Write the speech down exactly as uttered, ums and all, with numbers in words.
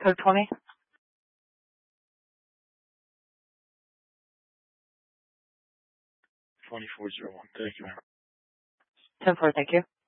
Code twenty. twenty-four oh one. Thank you, ma'am. ten four, thank you.